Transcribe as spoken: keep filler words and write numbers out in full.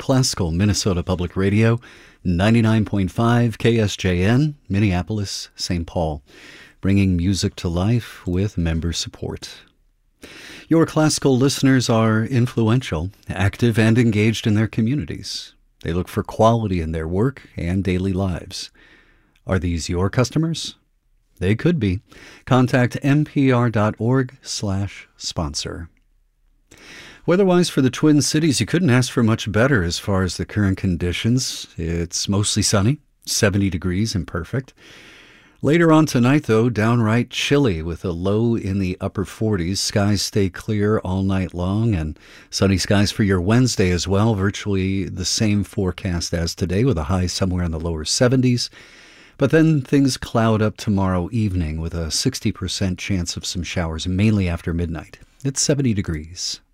Classical Minnesota Public Radio, ninety-nine point five K S J N, Minneapolis, Saint Paul, bringing music to life with member support. Your classical listeners are influential, active, and engaged in their communities. They look for quality in their work and daily lives. Are these your customers? They could be. Contact npr.org slash sponsor. Weather-wise for the Twin Cities, you couldn't ask for much better as far as the current conditions. It's mostly sunny, seventy degrees and perfect. Later on tonight, though, downright chilly with a low in the upper forties. Skies stay clear all night long, and sunny skies for your Wednesday as well. Virtually the same forecast as today with a high somewhere in the lower seventies. But then things cloud up tomorrow evening with a sixty percent chance of some showers, mainly after midnight. It's seventy degrees.